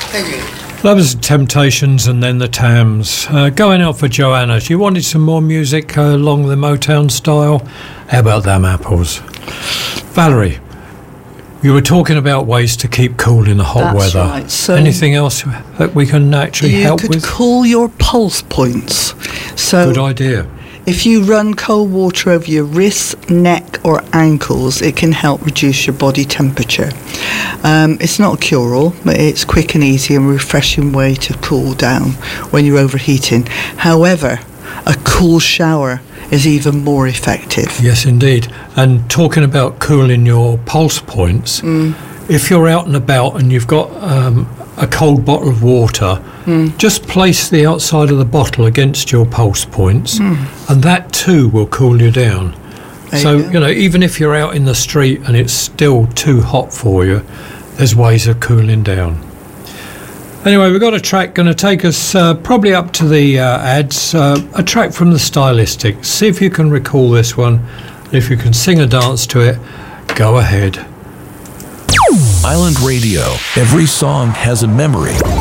Thank you. That was the Temptations and then the Tams. Going out for Joanna. She wanted some more music along the Motown style. How about them apples? Valerie, you were talking about ways to keep cool in the hot weather. That's right. So anything else that we can actually help with? You could cool your pulse points. So good idea. If you run cold water over your wrists, neck or ankles, it can help reduce your body temperature. It's not a cure-all, but it's quick and easy and refreshing way to cool down when you're overheating. However, a cool shower is even more effective. Yes, indeed. And talking about cooling your pulse points, if you're out and about and you've got a cold bottle of water, just place the outside of the bottle against your pulse points, and that too will cool you down. You know, even if you're out in the street and it's still too hot for you, there's ways of cooling down. Anyway, we've got a track going to take us probably up to the ads, a track from the Stylistics. See if you can recall this one. If you can sing a dance to it, go ahead. Island Radio. Every song has a memory.